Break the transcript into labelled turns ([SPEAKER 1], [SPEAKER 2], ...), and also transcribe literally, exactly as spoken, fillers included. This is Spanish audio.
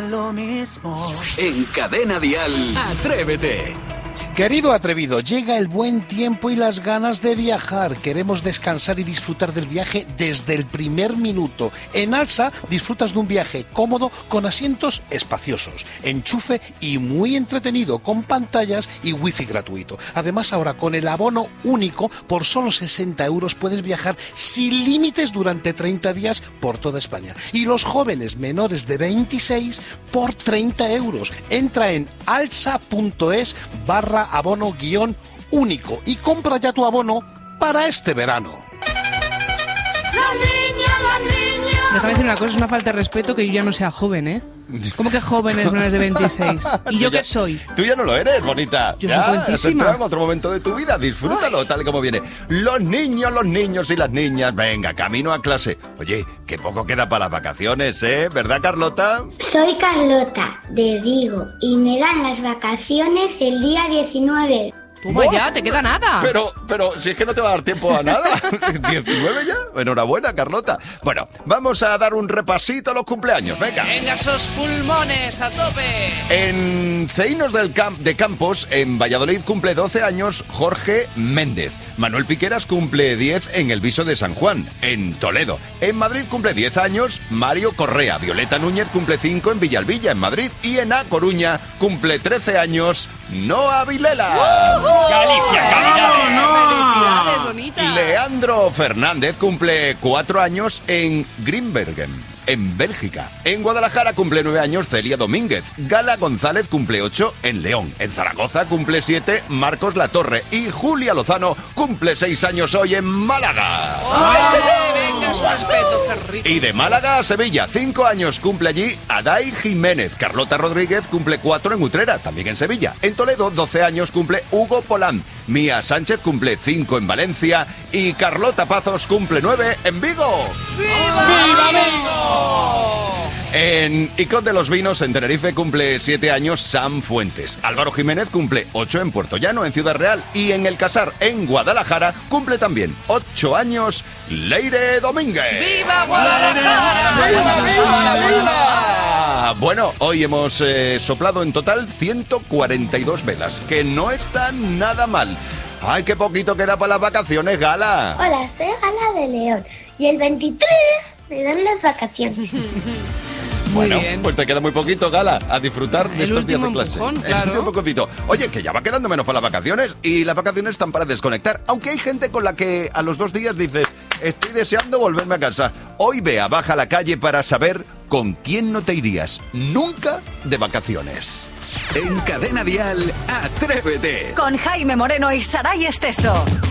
[SPEAKER 1] lo mismo.
[SPEAKER 2] En Cadena Dial, Atrévete.
[SPEAKER 3] Querido atrevido, llega el buen tiempo y las ganas de viajar. Queremos descansar y disfrutar del viaje desde el primer minuto. En Alsa disfrutas de un viaje cómodo con asientos espaciosos, enchufe y muy entretenido, con pantallas y wifi gratuito. Además, ahora con el abono único, por solo sesenta euros puedes viajar sin límites durante treinta días por toda España. Y los jóvenes menores de veintiséis por treinta euros. Entra en alsa.es barra abono guión único y compra ya tu abono para este verano.
[SPEAKER 1] La niña, la niña.
[SPEAKER 4] Déjame decir una cosa, es una falta de respeto que yo ya no sea joven, ¿eh? ¿Cómo que jóvenes menores de veintiséis? ¿Y yo qué soy?
[SPEAKER 5] Tú ya no lo eres, bonita.
[SPEAKER 4] Yo
[SPEAKER 5] ya,
[SPEAKER 4] soy cuentísima.
[SPEAKER 5] has entrado en otro momento de tu vida, disfrútalo. Ay. Tal y como viene. Los niños, los niños y las niñas, venga, camino a clase. Oye, qué poco queda para las vacaciones, ¿eh? ¿Verdad, Carlota?
[SPEAKER 6] Soy Carlota, de Vigo, y me dan las vacaciones el día diecinueve.
[SPEAKER 4] Toma ya, te queda nada.
[SPEAKER 5] Pero, pero, si es que no te va a dar tiempo a nada. ¿diecinueve ya? Enhorabuena, Carlota. Bueno, vamos a dar un repasito a los cumpleaños, venga.
[SPEAKER 4] Venga, esos pulmones, a tope.
[SPEAKER 5] En Ceinos del Camp de Campos, en Valladolid, cumple doce años Jorge Méndez. Manuel Piqueras cumple diez en el Viso de San Juan, en Toledo. En Madrid cumple diez años Mario Correa. Violeta Núñez cumple cinco en Villalbilla, en Madrid. Y en A Coruña cumple trece años Noa Vilela.
[SPEAKER 4] ¡Uh!
[SPEAKER 7] Galicia, calidades.
[SPEAKER 4] No, no. Felicidades, bonita.
[SPEAKER 5] Leandro Fernández cumple cuatro años en Grimbergen, en Bélgica. En Guadalajara cumple nueve años Celia Domínguez. Gala González cumple ocho en León. En Zaragoza cumple siete Marcos Latorre. Y Julia Lozano cumple seis años hoy en Málaga.
[SPEAKER 4] ¡Ay, venga, su respeto, Ferrito!
[SPEAKER 5] Y de Málaga a Sevilla, cinco años cumple allí Adai Jiménez. Carlota Rodríguez cumple cuatro en Utrera, también en Sevilla. En Toledo, doce años cumple Hugo Polán. Mía Sánchez cumple cinco en Valencia. Y Carlota Pazos cumple nueve en Vigo.
[SPEAKER 4] ¡Viva, ¡Viva Vigo!
[SPEAKER 5] En Icod de los Vinos, en Tenerife, cumple siete años Sam Fuentes. Álvaro Jiménez cumple ocho en Puerto Llano, en Ciudad Real. Y en El Casar, en Guadalajara, cumple también ocho años Leire Domínguez.
[SPEAKER 4] ¡Viva Guadalajara!
[SPEAKER 5] ¡Viva, viva, viva! Bueno, hoy hemos eh, soplado en total ciento cuarenta y dos velas, que no están nada mal. ¡Ay, qué poquito queda para las vacaciones, Gala!
[SPEAKER 6] Hola, soy Gala de León, y el veintitrés me dan las vacaciones.
[SPEAKER 4] Muy
[SPEAKER 5] bueno,
[SPEAKER 4] bien.
[SPEAKER 5] pues te queda muy poquito, Gala, a disfrutar de
[SPEAKER 4] El
[SPEAKER 5] estos días de
[SPEAKER 4] último
[SPEAKER 5] clase.
[SPEAKER 4] empujón,
[SPEAKER 5] El
[SPEAKER 4] claro.
[SPEAKER 5] último poquito. Oye, que ya va quedando menos para las vacaciones, y las vacaciones están para desconectar. Aunque hay gente con la que a los dos días dices, estoy deseando volverme a casa. Hoy Bea baja a la calle para saber con quién no te irías nunca de vacaciones.
[SPEAKER 2] En Cadena Dial, Atrévete.
[SPEAKER 8] Con Jaime Moreno y Saray Esteso.